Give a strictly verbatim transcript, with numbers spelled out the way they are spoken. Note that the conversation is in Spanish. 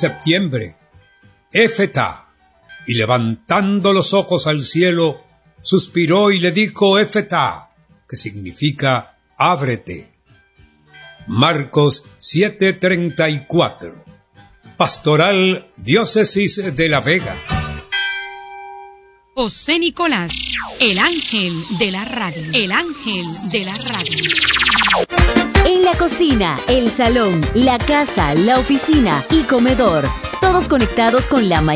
septiembre. Éfeta. Y levantando los ojos al cielo, suspiró y le dijo Éfeta, que significa ábrete. Marcos siete treinta y cuatro. Pastoral Diócesis de La Vega. José Nicolás, el ángel de la radio, el ángel de la radio. En la cocina, el salón, la casa, la oficina y comedor, todos conectados con la mañana.